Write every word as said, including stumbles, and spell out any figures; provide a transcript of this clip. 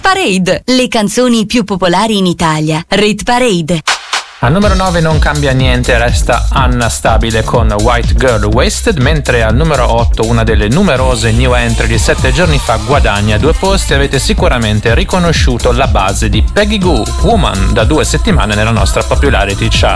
Parade, le canzoni più popolari in Italia. Rit Parade. Al numero nove non cambia niente, resta Anna Stabile con White Girl Wasted, mentre al numero otto una delle numerose new entry di sette giorni fa guadagna due posti. Avete sicuramente riconosciuto la base di Peggy Gou, Woman, da due settimane nella nostra Popularity Chart.